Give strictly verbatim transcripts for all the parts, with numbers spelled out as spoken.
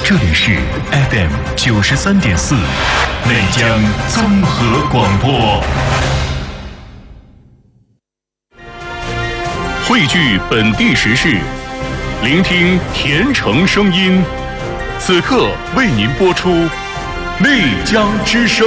这里是 F M 九十三点四内江综合广播，汇聚本地时事，聆听甜城声音。此刻为您播出内江之声。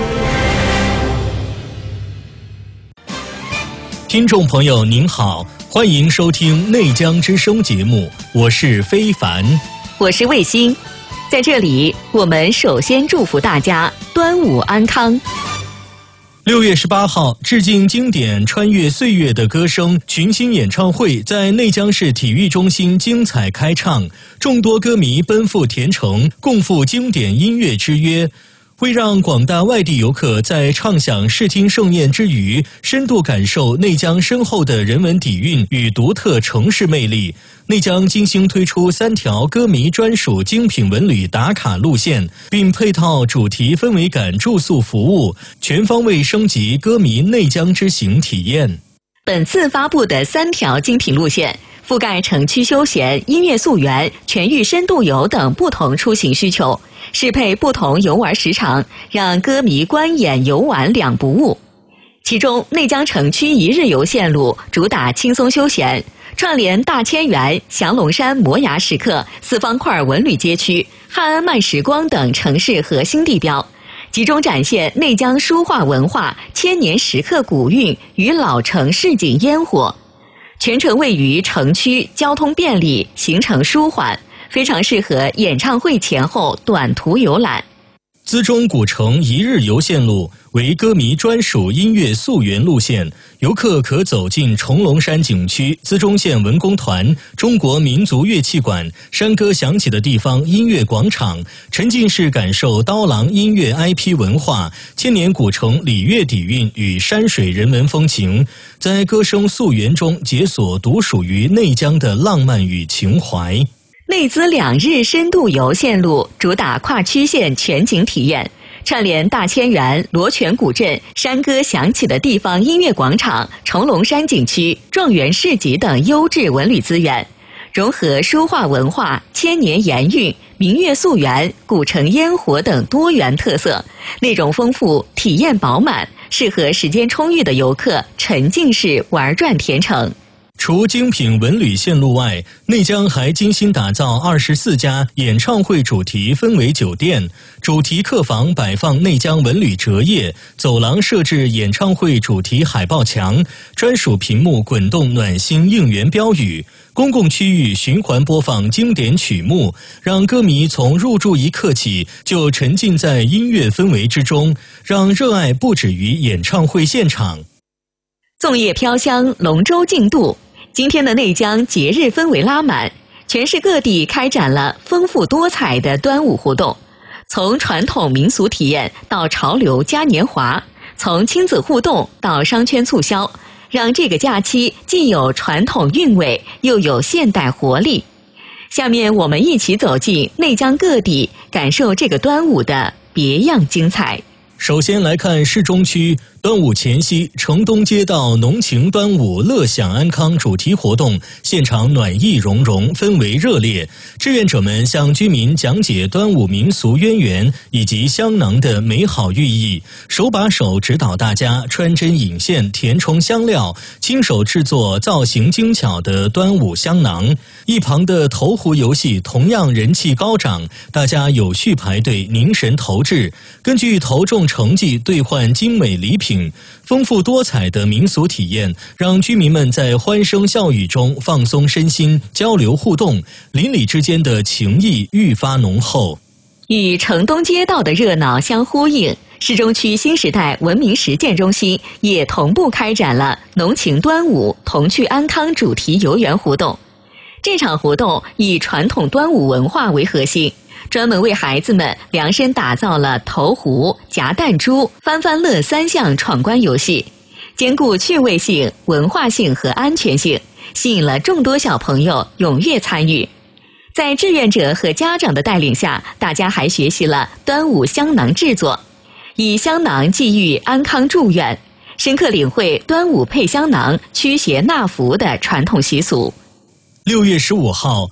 听众朋友您好，欢迎收听内江之声节目，我是非凡， 我是卫星。在这里我们首先祝福大家端午安康。 六月十八号，致敬经典穿越岁月的歌声群星演唱会在内江市体育中心精彩开唱，众多歌迷奔赴田城，共赴经典音乐之约，为让广大外地游客在畅享视听盛宴之余，深度感受内江深厚的人文底蕴与独特城市魅力。内江精心推出三条歌迷专属精品文旅打卡路线，并配套主题氛围感住宿服务，全方位升级歌迷内江之行体验。 本次发布的三条精品路线覆盖城区休闲、音乐溯源、全域深度游等不同出行需求，适配不同游玩时长，让歌迷观演游玩两不误。其中，内江城区一日游线路主打轻松休闲，串联大千园、降龙山摩崖石刻、四方块文旅街区、汉安慢时光等城市核心地标，集中展现内江书画文化、千年石刻古韵与老城市井烟火。全程位于城区，交通便利，行程舒缓，非常适合演唱会前后短途游览。 资中古城一日游线路为歌迷专属音乐溯源路线，游客可走进重龙山景区、资中县文工团、中国民族乐器馆、山歌响起的地方音乐广场，沉浸式感受刀郎音乐 I P 文化、千年古城礼乐底蕴与山水人文风情，在歌声溯源中解锁独属于内江的浪漫与情怀。 内资两日深度游线路主打跨区县全景体验，串联大千园、罗泉古镇、山歌响起的地方音乐广场、重龙山景区、状元市集等优质文旅资源，融合书画文化、千年盐韵、民乐溯源、古城烟火等多元特色，内容丰富，体验饱满，适合时间充裕的游客沉浸式玩转田城。 除精品文旅线路外，内江还精心打造二十四家演唱会主题氛围酒店，主题客房摆放内江文旅折页，走廊设置演唱会主题海报墙，专属屏幕滚动暖心应援标语，公共区域循环播放经典曲目，让歌迷从入住一刻起就沉浸在音乐氛围之中，让热爱不止于演唱会现场。 粽叶飘香，龙舟竞渡，今天的内江节日氛围拉满，全市各地开展了丰富多彩的端午活动，从传统民俗体验到潮流嘉年华，从亲子互动到商圈促销，让这个假期既有传统韵味，又有现代活力。下面我们一起走进内江各地，感受这个端午的别样精彩。 首先来看市中区，端午前夕，城东街道浓情端午乐享安康主题活动现场暖意融融，氛围热烈。志愿者们向居民讲解端午民俗渊源以及香囊的美好寓意，手把手指导大家穿针引线、填充香料，亲手制作造型精巧的端午香囊。一旁的投壶游戏同样人气高涨，大家有序排队，凝神投掷，根据投中成绩兑换精美礼品，丰富多彩的民俗体验让居民们在欢声笑语中放松身心，交流互动，邻里之间的情谊愈发浓厚。 与城东街道的热闹相呼应，市中区新时代文明实践中心也同步开展了浓情端午同趣安康主题游园活动。这场活动以传统端午文化为核心，专门为孩子们量身打造了投壶、夹弹珠、翻翻乐三项闯关游戏，兼顾趣味性、文化性和安全性，吸引了众多小朋友踊跃参与。在志愿者和家长的带领下，大家还学习了端午香囊制作，以香囊寄予安康祝愿，深刻领会端午配香囊、驱邪纳福的传统习俗。 六月十五号，